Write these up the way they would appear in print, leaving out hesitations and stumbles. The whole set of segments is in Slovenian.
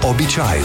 običaju.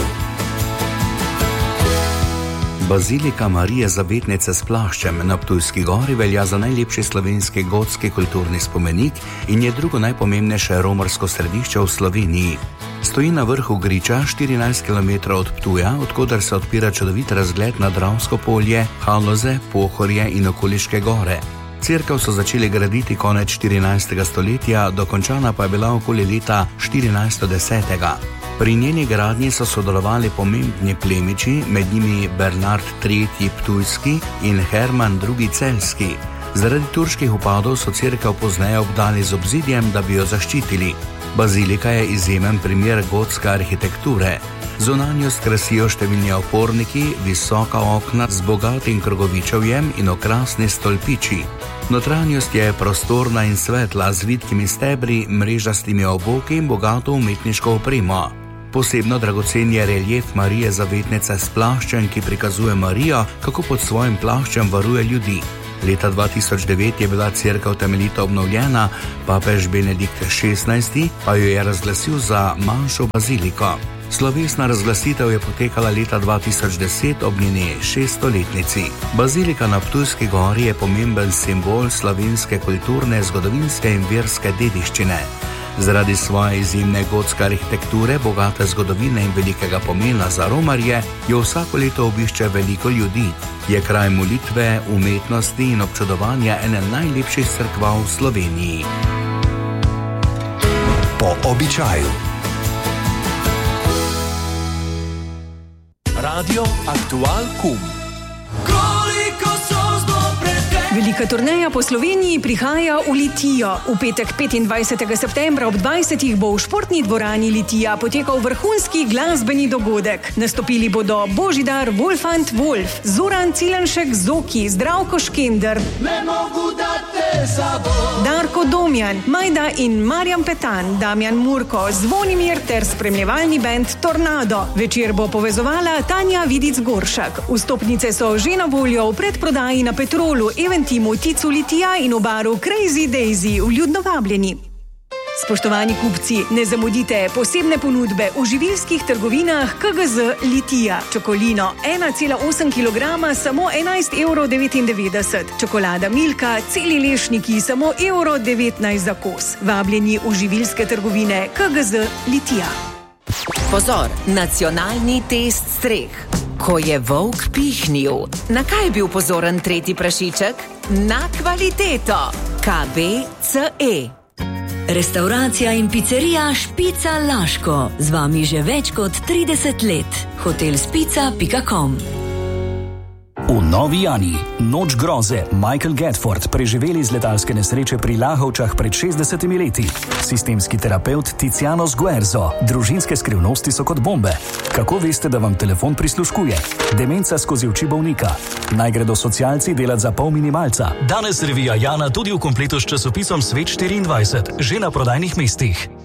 Bazilika Marije Zavetnice s plaščem na Ptujski gori velja za najlepši slovenski gotski kulturni spomenik in je drugo najpomembnejše romarsko središče v Sloveniji. Stoji na vrhu griča 14 km od Ptuja, odkoder se odpira čudovit razgled na Dravsko polje, Haloze, Pohorje in okoliške gore. Cerkev so začeli graditi konec 14. stoletja, dokončana pa je bila okoli leta 1410. Pri njeni gradnji so sodelovali pomembni plemiči, med njimi Bernard III. Ptujski in Herman II. Celjski. Zaradi turških upadov so cerkev pozneje obdali z obzidjem, da bi jo zaščitili. Bazilika je izjemen primer gotske arhitekture. Zunanjost krasijo številni oporniki, visoka okna z bogatim krogovičevjem in okrasni stolpiči. Notranjost je prostorna in svetla z vitkimi stebri, mrežastimi oboki in bogato umetniško opremo. Posebno dragocen je reljef Marije Zavetnice s plaščem, ki prikazuje Marijo, kako pod svojim plaščem varuje ljudi. Leta 2009 je bila cerkev temeljito obnovljena, papež Benedikt XVI. Pa jo je razglasil za manjšo baziliko. Slovesna razglasitev je potekala leta 2010 ob njeni 600-letnici. Bazilika na Ptujski gori je pomemben simbol slovenske kulturne, zgodovinske in verske dediščine. Zaradi svoje izjemne gotske arhitekture, bogate zgodovine in velikega pomena za romarje, jo vsako leto obišče veliko ljudi. Je kraj molitve, umetnosti in občudovanja ene najlepših cerkva v Sloveniji. Po običaju. Radio Aktual Kum. Velika turneja po Sloveniji prihaja v Litijo. V petek 25. septembra ob 20. bo v športni dvorani Litija potekal vrhunski glasbeni dogodek. Nastopili bodo Božidar Wolfant Wolf, Zoran Cilenšek Zoki, Zdravko Škender, Darko Domjan, Majda in Marjan Petan, Damjan Murko, Zvonimir ter spremljevalni bend Tornado. Večer bo povezovala Tanja Vidic Goršak. Vstopnice so že na voljo v predprodaji na Petrolu, Eventimu, Ticu Litija in v baru Crazy Daisy, vljudno vabljeni. Spoštovani kupci, ne zamudite posebne ponudbe v živilskih trgovinah KGZ Litija. Čokolino 1,8 kg samo 11,99 €. Čokolada Milka, celi lešniki samo €19 za kos. Vabljeni v živilske trgovine KGZ Litija. Pozor, nacionalni test streh. Ko je volk pihnil, na kaj je bil pozoren tretji prašiček? Na kvaliteto. KBCE. Restauracija in pizzerija Špica Laško. Z vami že več kot 30 let. hotelspica.com. V Novi Jani, noč groze, Michael Gedford, preživeli z letalske nesreče pri Lahovčah pred 60 leti. Sistemski terapeut Tiziano Sguerzo, družinske skrivnosti so kot bombe. Kako veste, da vam telefon prisluškuje? Demenca skozi oči bolnika. Naj gredo socialci delat za pol minimalca. Danes revija Jana tudi v kompletu s časopisom Svet 24, že na prodajnih mestih.